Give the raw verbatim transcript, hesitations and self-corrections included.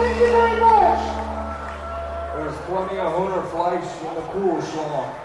Thank you very much. There's plenty of Hunter Fleisch in the cool schlong.